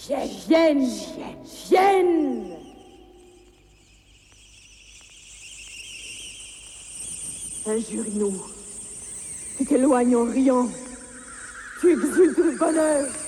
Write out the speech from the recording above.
Vienne. Vienne. Injurino, tu t'éloignes en riant, tu exultes de bonheur.